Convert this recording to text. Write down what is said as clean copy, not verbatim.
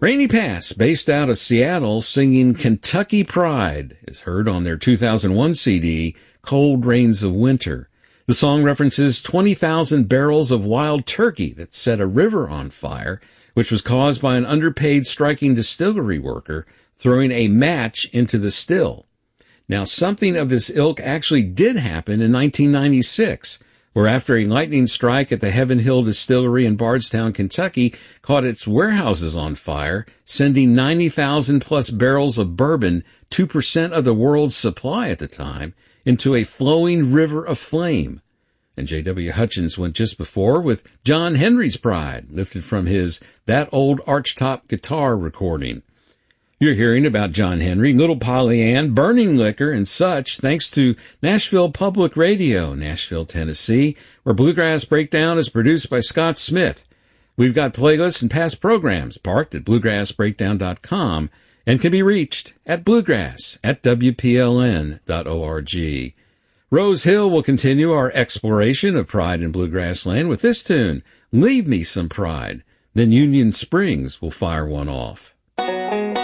Rainy Pass, based out of Seattle, singing Kentucky Pride, is heard on their 2001 CD, Cold Rains of Winter. The song references 20,000 barrels of wild turkey that set a river on fire, which was caused by an underpaid striking distillery worker throwing a match into the still. Now, something of this ilk actually did happen in 1996, where after a lightning strike at the Heaven Hill Distillery in Bardstown, Kentucky, caught its warehouses on fire, sending 90,000 plus barrels of bourbon, 2% of the world's supply at the time, into a flowing river of flame. And J.W. Hutchins went just before with John Henry's Pride, lifted from his That Old Archtop Guitar recording. You're hearing about John Henry, Little Polly Ann, Burning Liquor, and such, thanks to Nashville Public Radio, Nashville, Tennessee, where Bluegrass Breakdown is produced by Scott Smith. We've got playlists and past programs parked at bluegrassbreakdown.com and can be reached at bluegrass@wpln.org. Rose Hill will continue our exploration of pride in Bluegrass Land with this tune, Leave Me Some Pride. Then Union Springs will fire one off.